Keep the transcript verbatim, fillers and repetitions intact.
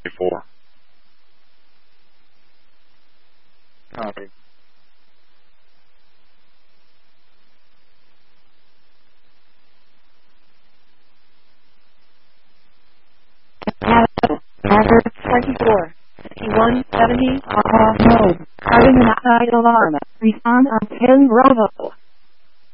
Four. Copy. Hazard twenty-four. fifty-one seventy. Off mode. Starting an outside alarm. Respond on ten Bravo.